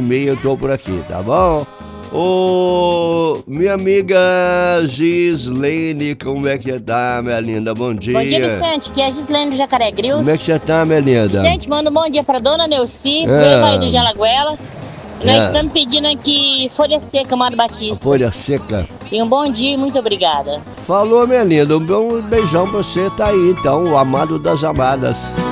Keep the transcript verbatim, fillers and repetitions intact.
meia eu tô por aqui, tá bom? Ô, minha amiga Gislene, como é que tá, minha linda? Bom dia. Bom dia, Vicente, que é a Gislene do Jacaré Grilos. Como é que você tá, minha linda? Vicente, manda um bom dia pra dona Neuci, É. pro Evaí do Jalaguela. É. Nós estamos pedindo aqui folha seca, Mário Batista. Folha seca. Tenha um bom dia e muito obrigada. Falou, minha linda. Um bom beijão pra você, tá aí, então, o amado das amadas.